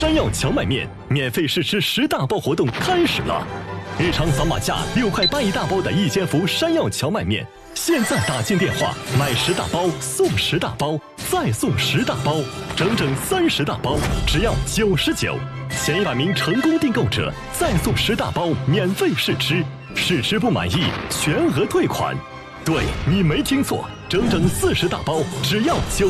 山药荞麦面免费试吃10大包活动开始了！日常扫码价6块8一大包的一千伏山药荞麦面，现在打进电话买10大包送10大包，再送10大包，整整30大包，只要99。前100名成功订购者再送10大包免费试吃，试吃不满意全额退款。对，你没听错，整整40大包，只要9。